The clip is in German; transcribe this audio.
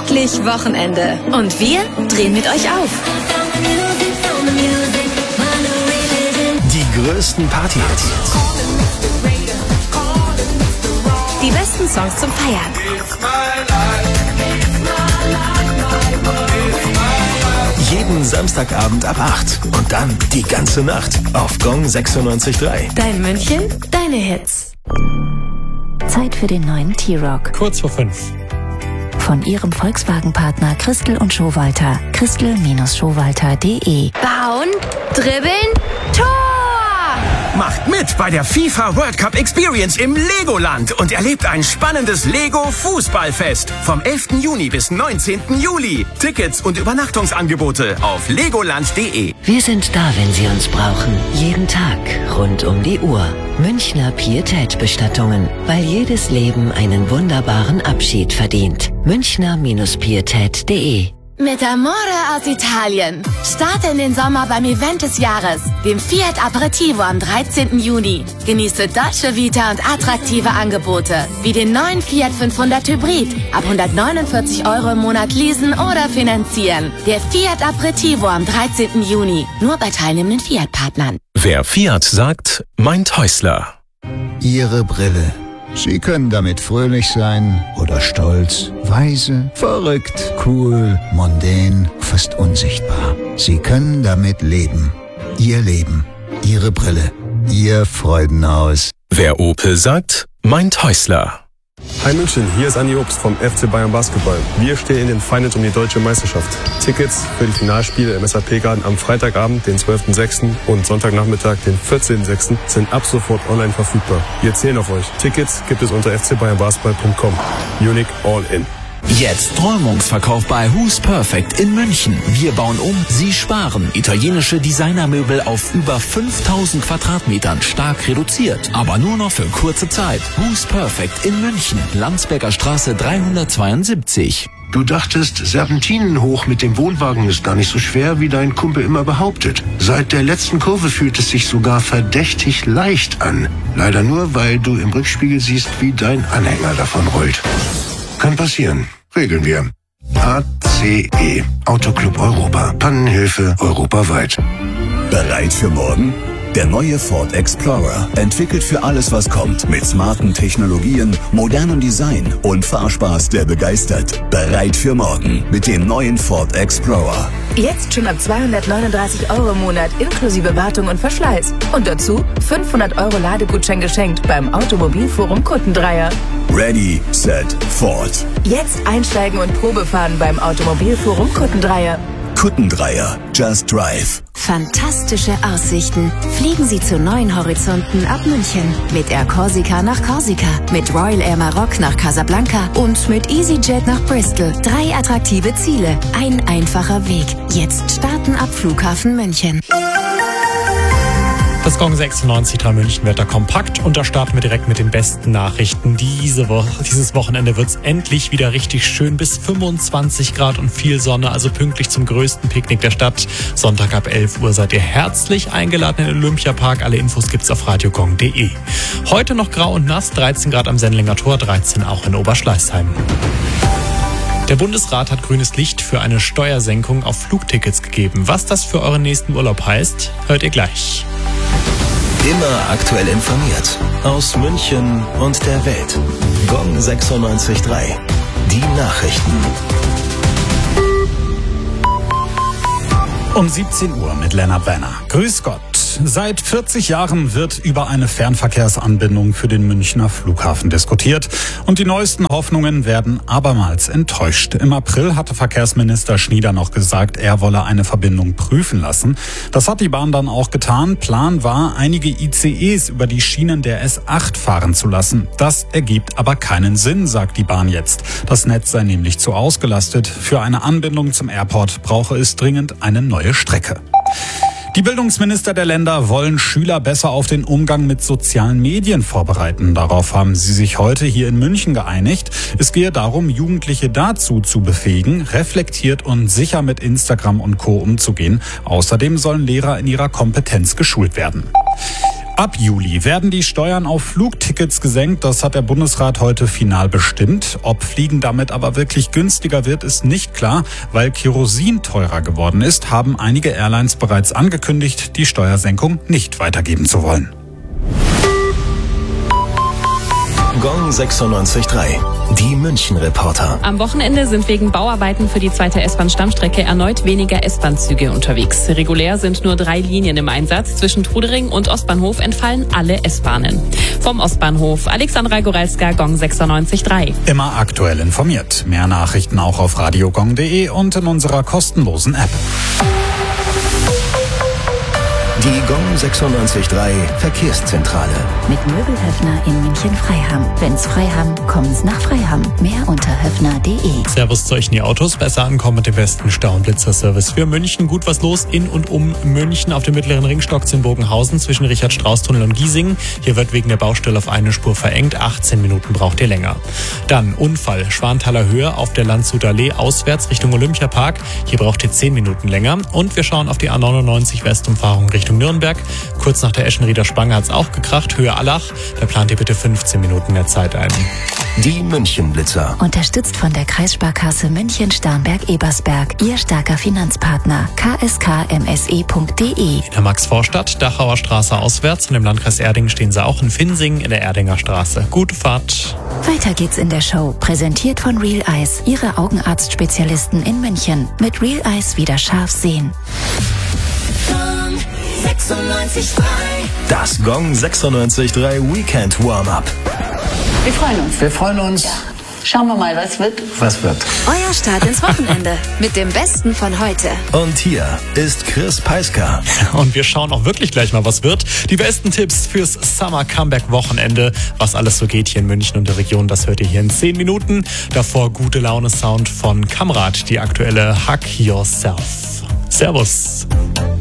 endlich Wochenende. Und wir drehen mit euch auf. Die größten Party-Hits. Die besten Songs zum Feiern. Jeden Samstagabend ab 8 und dann die ganze Nacht auf Gong 96.3. Dein München, deine Hits. Zeit für den neuen T-Roc. Kurz vor 5. Von Ihrem Volkswagen-Partner Christel und Schowalter. Christel-Schowalter.de. Bauen, dribbeln, Tor! Macht mit bei der FIFA World Cup Experience im Legoland und erlebt ein spannendes Lego-Fußballfest vom 11. Juni bis 19. Juli. Tickets und Übernachtungsangebote auf legoland.de. Wir sind da, wenn Sie uns brauchen. Jeden Tag, rund um die Uhr. Münchner Pietät-Bestattungen, weil jedes Leben einen wunderbaren Abschied verdient. Münchner-Pietät.de. Mit Amore aus Italien. Starte in den Sommer beim Event des Jahres, dem Fiat Aperitivo am 13. Juni. Genieße Dolce Vita und attraktive Angebote, wie den neuen Fiat 500 Hybrid. Ab 149 € im Monat leasen oder finanzieren. Der Fiat Aperitivo am 13. Juni. Nur bei teilnehmenden Fiat-Partnern. Wer Fiat sagt, meint Häusler. Ihre Brille. Sie können damit fröhlich sein oder stolz, weise, verrückt, cool, mondän, fast unsichtbar. Sie können damit leben. Ihr Leben. Ihre Brille. Ihr Freudenhaus. Wer Opel sagt, meint Häusler. Hi München, hier ist Andi Obst vom FC Bayern Basketball. Wir stehen in den Finals um die deutsche Meisterschaft. Tickets für die Finalspiele im SAP-Garten am Freitagabend, den 12.06. und Sonntagnachmittag, den 14.06. sind ab sofort online verfügbar. Wir zählen auf euch. Tickets gibt es unter fcbayernbasketball.com. Unique All In. Jetzt Träumungsverkauf bei Who's Perfect in München. Wir bauen um, Sie sparen. Italienische Designermöbel auf über 5000 Quadratmetern, stark reduziert. Aber nur noch für kurze Zeit. Who's Perfect in München. Landsberger Straße 372. Du dachtest, Serpentinen hoch mit dem Wohnwagen ist gar nicht so schwer, wie dein Kumpel immer behauptet. Seit der letzten Kurve fühlt es sich sogar verdächtig leicht an. Leider nur, weil du im Rückspiegel siehst, wie dein Anhänger davon rollt. Kann passieren. Regeln wir. ACE. Autoclub Europa. Pannenhilfe europaweit. Bereit für morgen? Der neue Ford Explorer. Entwickelt für alles, was kommt. Mit smarten Technologien, modernem Design und Fahrspaß, der begeistert. Bereit für morgen. Mit dem neuen Ford Explorer. Jetzt schon ab 239 € im Monat inklusive Wartung und Verschleiß. Und dazu 500 € Ladegutschein geschenkt beim Automobilforum Kuttendreier. Ready, set, Ford. Jetzt einsteigen und Probe fahren beim Automobilforum Kuttendreier. Kuttendreier. Just Drive. Fantastische Aussichten. Fliegen Sie zu neuen Horizonten ab München. Mit Air Corsica nach Korsika, mit Royal Air Maroc nach Casablanca und mit EasyJet nach Bristol. 3 attraktive Ziele, ein einfacher Weg. Jetzt starten ab Flughafen München. Das Gong 96.3 München-Wetter kompakt und da starten wir direkt mit den besten Nachrichten. Dieses Wochenende wird es endlich wieder richtig schön, bis 25 Grad und viel Sonne, also pünktlich zum größten Picknick der Stadt. Sonntag ab 11 Uhr seid ihr herzlich eingeladen in den Olympiapark. Alle Infos gibt's auf radiogong.de. Heute noch grau und nass, 13 Grad am Sendlinger Tor, 13 auch in Oberschleißheim. Der Bundesrat hat grünes Licht für eine Steuersenkung auf Flugtickets gegeben. Was das für euren nächsten Urlaub heißt, hört ihr gleich. Immer aktuell informiert. Aus München und der Welt. Gong 96.3. Die Nachrichten. Um 17 Uhr mit Lennart Werner. Grüß Gott. Seit 40 Jahren wird über eine Fernverkehrsanbindung für den Münchner Flughafen diskutiert und die neuesten Hoffnungen werden abermals enttäuscht. Im April hatte Verkehrsminister Schnieder noch gesagt, er wolle eine Verbindung prüfen lassen. Das hat die Bahn dann auch getan. Plan war, einige ICEs über die Schienen der S8 fahren zu lassen. Das ergibt aber keinen Sinn, sagt die Bahn jetzt. Das Netz sei nämlich zu ausgelastet. Für eine Anbindung zum Airport brauche es dringend eine neue Strecke. Die Bildungsminister der Länder wollen Schüler besser auf den Umgang mit sozialen Medien vorbereiten. Darauf haben sie sich heute hier in München geeinigt. Es gehe darum, Jugendliche dazu zu befähigen, reflektiert und sicher mit Instagram und Co. umzugehen. Außerdem sollen Lehrer in ihrer Kompetenz geschult werden. Ab Juli werden die Steuern auf Flugtickets gesenkt. Das hat der Bundesrat heute final bestimmt. Ob Fliegen damit aber wirklich günstiger wird, ist nicht klar. Weil Kerosin teurer geworden ist, haben einige Airlines bereits angekündigt, die Steuersenkung nicht weitergeben zu wollen. Gong 96.3, die München-Reporter. Am Wochenende sind wegen Bauarbeiten für die zweite S-Bahn-Stammstrecke erneut weniger S-Bahn-Züge unterwegs. Regulär sind nur 3 Linien im Einsatz. Zwischen Trudering und Ostbahnhof entfallen alle S-Bahnen. Vom Ostbahnhof Alexandra Goralska, Gong 96.3. Immer aktuell informiert. Mehr Nachrichten auch auf radiogong.de und in unserer kostenlosen App. Die Gong 96.3 Verkehrszentrale. Mit Möbelhöfner in München-Freiham. Wenn's Freiham, kommen's nach Freiham. Mehr unter höfner.de. Servus zu euch in die Autos. Besser ankommen mit dem besten Stau- und Blitzerservice für München. Gut was los in und um München auf dem mittleren Ringstock in Bogenhausen zwischen Richard-Strauß-Tunnel und Giesingen. Hier wird wegen der Baustelle auf eine Spur verengt. 18 Minuten braucht ihr länger. Dann Unfall. Schwanthaler Höhe auf der Landshuter Allee auswärts Richtung Olympiapark. Hier braucht ihr 10 Minuten länger. Und wir schauen auf die A99 Westumfahrung Richtung Nürnberg. Kurz nach der Eschenrieder Spange hat's auch gekracht. Höhe Allach. Da plant ihr bitte 15 Minuten mehr Zeit ein. Die München-Blitzer. Unterstützt von der Kreissparkasse München-Starnberg-Ebersberg. Ihr starker Finanzpartner. kskmse.de. In der Max-Vorstadt, Dachauer Straße auswärts. Und im Landkreis Erding stehen sie auch in Finsingen in der Erdinger Straße. Gute Fahrt. Weiter geht's in der Show. Präsentiert von Real Eyes. Ihre Augenarztspezialisten in München. Mit Real Eyes wieder scharf sehen. 96.3. Das Gong 96.3 Weekend Warm-Up. Wir freuen uns. Wir freuen uns. Ja. Schauen wir mal, was wird. Was wird? Euer Start ins Wochenende mit dem Besten von heute. Und hier ist Chris Peiska. Und wir schauen auch wirklich gleich mal, was wird. Die besten Tipps fürs Summer Comeback Wochenende. Was alles so geht hier in München und der Region, das hört ihr hier in 10 Minuten. Davor gute Laune Sound von Kamrat, die aktuelle Hug Yourself. Servus.